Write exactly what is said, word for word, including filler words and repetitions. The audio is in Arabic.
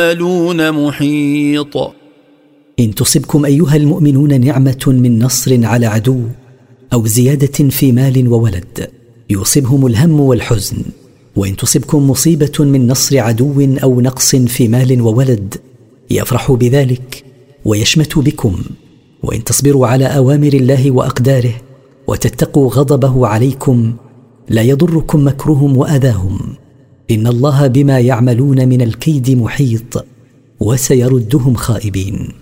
يعملون محيط. إن تصبكم أيها المؤمنون نعمة من نصر على عدو أو زيادة في مال وولد يصيبهم الهم والحزن، وإن تصبكم مصيبة من نصر عدو أو نقص في مال وولد يفرحوا بذلك ويشمتوا بكم. وإن تصبروا على أوامر الله وأقداره وتتقوا غضبه عليكم لا يضركم مكرهم وأذاهم، إن الله بما يعملون من الكيد محيط وسيردهم خائبين.